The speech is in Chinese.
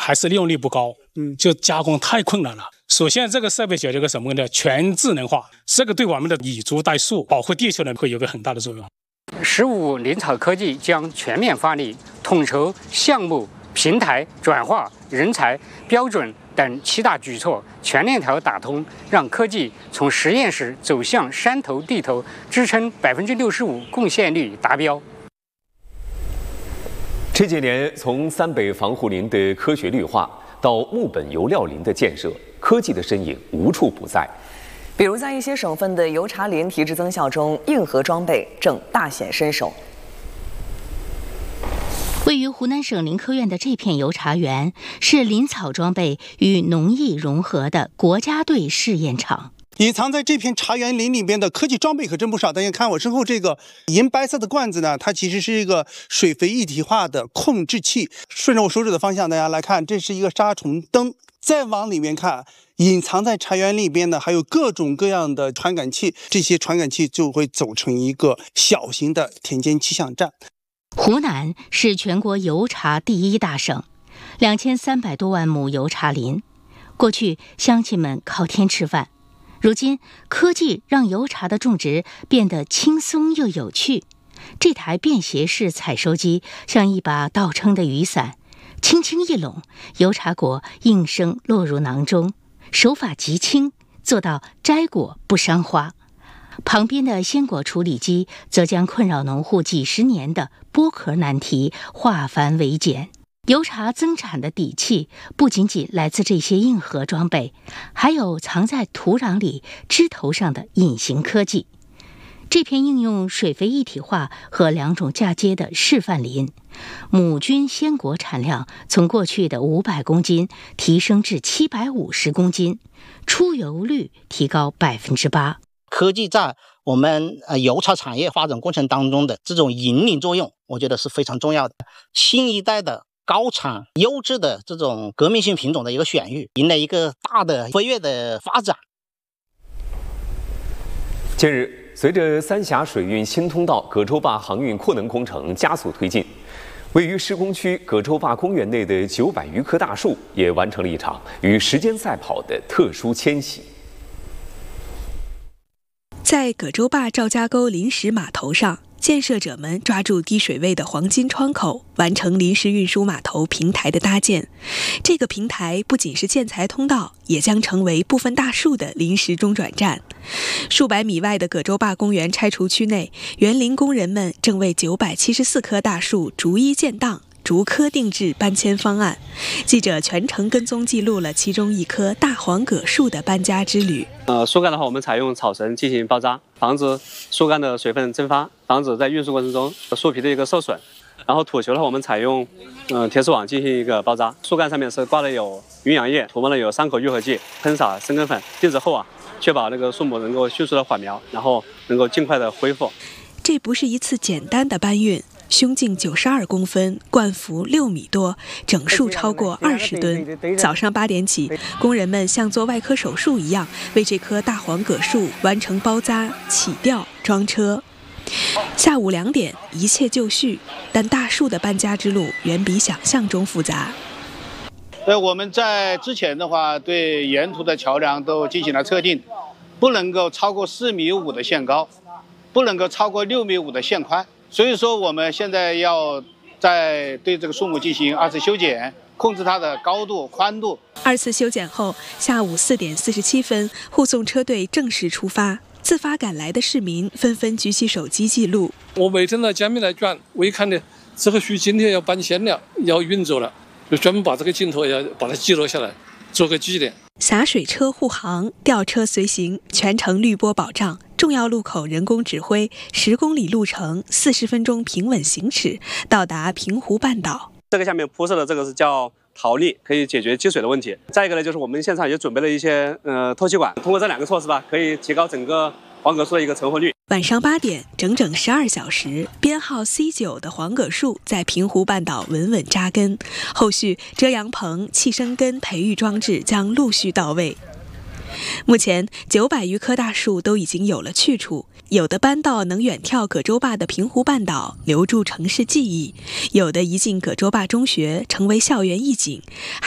还是利用率不高，就加工太困难了。首先这个设备解决个什么呢？全智能化，这个对我们的以株代树、保护地球呢会有个很大的作用。 15林草科技将全面发力，统筹项目、平台、转化、人才、标准等7大举措，全链条打通，让科技从实验室走向山头地头，支撑65%贡献率达标。 这些年，从三北防护林的科学绿化到木本油料林的建设，科技的身影无处不在。 比如在一些省份的油茶林提质增效中，硬核装备正大显身手。 位于湖南省林科院的这片油茶园，是林草装备与农艺融合的国家队试验场。 隐藏在这片茶园林里边的科技装备可真不少。大家看我身后这个银白色的罐子呢，它其实是一个水肥一体化的控制器。顺着我手指的方向，大家来看，这是一个杀虫灯。再往里面看，隐藏在茶园里边呢，还有各种各样的传感器。这些传感器就会走成一个小型的田间气象站。 湖南是全国油茶第1大省，2300多万亩油茶林。过去乡亲们靠天吃饭。如今，科技让油茶的种植变得轻松又有趣。这台便携式采收机像一把倒撑的雨伞，轻轻一拢，油茶果应声落入囊中，手法极轻，做到摘果不伤花。旁边的鲜果处理机则将困扰农户几十年的剥壳难题化繁为简。油茶增产的底气不仅仅来自这些硬核装备，还有藏在土壤里、枝头上的隐形科技。这片应用水肥一体化和2种嫁接的示范林，亩均鲜果产量从过去的500公斤提升至750公斤，出油率提高8%。 科技在我们油茶产业发展过程当中的这种引领作用，我觉得是非常重要的。新一代的高产优质的这种革命性品种的一个选育，迎来一个大的飞跃的发展。 近日，随着三峡水运新通道葛洲坝航运扩能工程加速推进，位于施工区葛洲坝公园内的900余棵大树也完成了一场与时间赛跑的特殊迁徙。 在葛洲坝赵家沟临时码头上，建设者们抓住低水位的黄金窗口，完成临时运输码头平台的搭建。这个平台不仅是建材通道，也将成为部分大树的临时中转站。数百米外的葛洲坝公园拆除区内，园林工人们正为974棵大树逐一建档，逐棵定制搬迁方案。记者全程跟踪记录了其中一棵大黄葛树的搬家之旅。 树干的话，我们采用草绳进行包扎，防止树干的水分蒸发，防止在运输过程中树皮的一个受损。然后土球的话，我们采用铁丝网进行一个包扎。树干上面是挂了有营养液，涂抹了有伤口愈合剂，喷洒生根粉，定植后确保那个树木能够迅速的缓苗，然后能够尽快的恢复。 这不是一次简单的搬运。胸径92公分，冠幅6米多，整数超过20吨。早上8点起，工人们像做外科手术一样，为这棵大黄葛树完成包扎、起吊、装车。下午2点，一切就绪，但大树的搬家之路远比想象中复杂。 我们在之前的话，对沿途的桥梁都进行了测定，不能够超过4.5米的限高，不能够超过6.5米的限宽。所以说，我们现在要在对这个树木进行2次修剪，控制它的高度、宽度。 2次修剪后，下午4点47分，护送车队正式出发。自发赶来的市民纷纷举起手机记录。 我每天到江边来转，我一看呢，这个树今天要搬迁了，要运走了，就专门把这个镜头要把它记录下来，做个纪念。 洒水车护航，吊车随行，全程滤波保障。重要路口人工指挥，10公里路程，40分钟平稳行驶，到达平湖半岛。 这个下面铺设的这个是叫陶粒，可以解决积水的问题。再一个呢，就是我们现场也准备了一些透气管，通过这2个措施吧，可以提高整个黄葛树的一个成活率。 晚上8点，整整12小时，编号 C9 的黄葛树在平湖半岛稳稳扎根，后续遮阳棚、气生根培育装置将陆续到位。目前900余棵大树都已经有了去处，有的搬到能远眺葛洲坝的平湖半岛，留住城市记忆；有的移进葛洲坝中学，成为校园一景。